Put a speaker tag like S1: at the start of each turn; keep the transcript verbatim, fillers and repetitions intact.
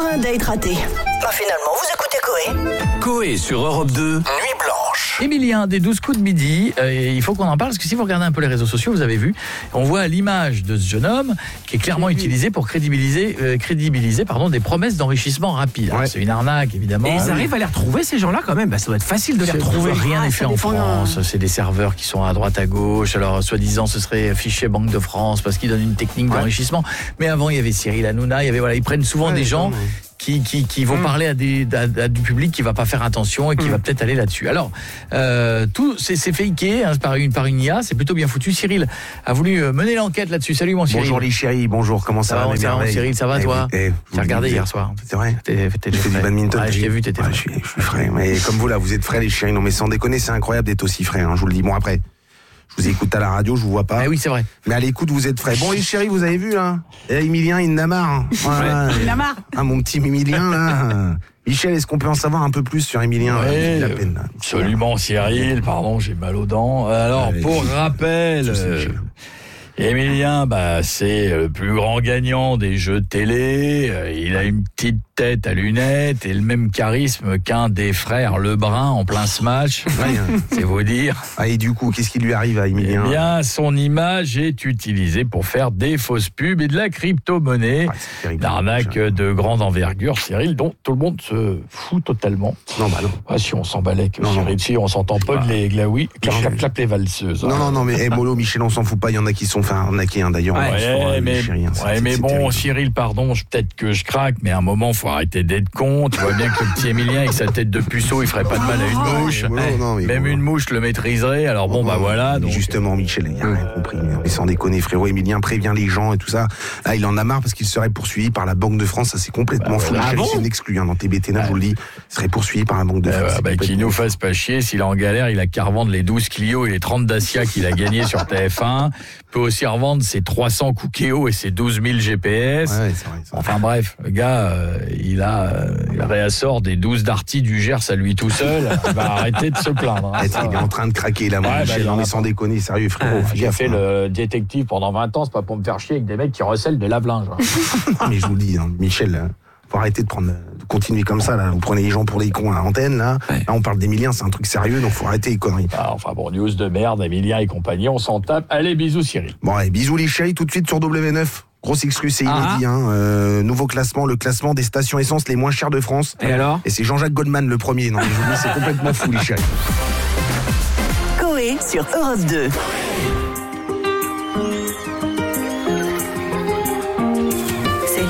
S1: un date raté. Bah finalement, vous écoutez Coé.
S2: Coé sur Europe deux, Nuit Blanche.
S3: Émilien, des douze coups de midi, euh, il faut qu'on en parle, parce que si vous regardez un peu les réseaux sociaux, vous avez vu, on voit l'image de ce jeune homme qui est clairement utilisé pour crédibiliser, euh, crédibiliser pardon, des promesses d'enrichissement rapide.
S4: Ouais.
S3: C'est une arnaque, évidemment.
S4: Et ils arrivent à les retrouver, ces gens-là, quand même. Bah, ça doit être facile de les retrouver.
S3: Rien n'est
S4: Ah,
S3: fait
S4: ça
S3: en
S4: dépend,
S3: France.
S4: hein.
S3: C'est des serveurs qui sont à droite, à gauche. Alors, soi-disant, ce serait fichier Banque de France parce qu'ils donnent une technique
S4: Ouais.
S3: d'enrichissement. Mais avant, il y avait Cyril Hanouna. Il y avait, voilà, ils prennent souvent
S4: Ouais,
S3: des gens
S4: ouais.
S3: qui, qui, qui vont
S4: Mm.
S3: parler à, des, à, à du public qui va pas faire attention et qui
S4: Mm.
S3: va peut-être aller là-dessus. Alors, euh, tout c'est, c'est faké hein, par, une, par une I A. C'est plutôt bien foutu. Cyril a voulu euh, mener l'enquête là-dessus. Salut, mon Cyril.
S4: Bonjour les chéris, bonjour, comment ça,
S3: Ça va,
S4: mes
S3: ça va,
S4: merveilles
S3: Cyril, ça va,
S4: Eh,
S3: toi
S4: eh,
S3: J'ai regardé
S4: vous-
S3: hier soir.
S4: C'est vrai.
S3: T'es, t'es
S4: Tu fais du badminton.
S3: Ouais, je t'ai vu, t'étais
S4: Ouais,
S3: frais.
S4: je, suis, je suis frais. Mais comme vous là, vous êtes frais les chéris. Non mais sans déconner, c'est incroyable d'être aussi frais. Hein, je vous le dis. Bon après, je vous écoute à la radio, je vous vois pas.
S3: Ah oui, c'est vrai.
S4: Mais à l'écoute, vous êtes frais. Bon les chéris, vous avez vu là eh, Emilien, il en a marre. Hein. Voilà.
S5: Il en a marre.
S4: Ah mon petit Emilien là. Michel, est-ce qu'on peut en savoir un peu plus sur Emilien là
S3: Ouais,
S4: Il a la peine, là.
S3: Absolument, Cyril. Pardon, j'ai mal aux dents. Alors,
S4: Allez,
S3: pour
S4: je-
S3: rappel,
S4: je sais,
S3: euh,
S4: Michel.
S3: Emilien, bah, c'est le plus grand gagnant des jeux de télé. Euh, Il a une petite tête à lunettes et le même charisme qu'un des frères Lebrun en plein smash.
S4: Ouais, hein.
S3: C'est vous dire.
S4: Ah, et du coup, qu'est-ce qui lui arrive à
S3: Eh
S4: Emilien
S3: bien, son image est utilisée pour faire des fausses pubs et de la crypto-monnaie.
S4: Ah, c'est terrible.
S3: L'arnaque de grande envergure, Cyril, dont tout le monde se fout totalement.
S4: Non, bah non.
S3: Ah, si on s'emballait que
S4: Non, non.
S3: Cyril, si on s'entend pas de les glaouis, clap,
S4: Michel.
S3: clap, clap les valseuses.
S4: Non, non, non, mais eh, Molo, Michel, on s'en fout pas. Il y en a qui sont fait arnaquer, hein, d'ailleurs.
S3: Ouais,
S4: on se fera,
S3: mais,
S4: les chéris, hein, c'est-
S3: ouais,
S4: c'est-
S3: mais
S4: c'est
S3: bon,
S4: terrible.
S3: Cyril, pardon, je- peut-être que je craque, mais à un moment, faut arrêter d'être con. Tu vois bien que le petit Émilien, avec sa tête de puceau, il ferait pas de mal à une mouche.
S4: mais bon, non, mais
S3: Même
S4: bon.
S3: une mouche le maîtriserait. Alors bon,
S4: Non,
S3: bah voilà.
S4: mais
S3: Donc,
S4: justement, Michel, il a rien compris. Mais sans déconner, frérot, Emilien prévient les gens et tout ça. Là, il en a marre parce qu'il serait poursuivi par la Banque de France. Ça, c'est complètement
S3: Bah,
S4: fou.
S3: voilà.
S4: Michel,
S3: Ah bon
S4: c'est une exclue, hein, dans T B T, là, je vous le dis. Il serait poursuivi par la Banque de
S3: euh,
S4: France.
S3: bah,
S4: C'est
S3: bah, qu'il
S4: complètement
S3: nous
S4: fou.
S3: fasse pas chier. S'il est en galère, il a qu'à revendre les douze Clio et les trente Dacia qu'il a gagnés sur T F un. Il peut aussi revendre ses trois cents Cookéo et ses douze mille G P S.
S4: Ouais, c'est vrai. c'est vrai.
S3: Enfin bref, le gars, euh, il a, euh, il réassort des douze Darty du Gers à lui tout seul. Il va arrêter de se plaindre. hein.
S4: Eh, il est en train de craquer, là, mon
S3: Ouais, bah,
S4: Michel.
S3: il en
S4: Non, mais
S3: a
S4: sans
S3: pas.
S4: déconner, sérieux, frérot. fais
S3: J'ai
S4: gaffe,
S3: fait
S4: hein.
S3: le détective pendant vingt ans, c'est pas pour me faire chier avec des mecs qui recèlent des lave-linges.
S4: Ah, mais je vous le dis, hein, Michel, là, faut arrêter de prendre, de continuer comme ça, là. Vous prenez les gens pour des cons à l'antenne, là.
S3: Ouais.
S4: Là, on parle d'Emilien, c'est un truc sérieux, donc faut arrêter les conneries.
S3: Ah, enfin bon, news de merde, Emilien et compagnie, on s'en tape. Allez, bisous Cyril.
S4: Bon, allez, bisous les chéris, tout de suite sur W neuf. Grosse exclus, c'est
S3: Ah.
S4: inédit. Hein. Euh, nouveau classement, le classement des stations essence les moins chères de France.
S3: Et alors
S4: Et c'est Jean-Jacques Goldman le premier. Non, mais je vous dis, c'est complètement fou, les chéris.
S1: Coé sur Europe deux.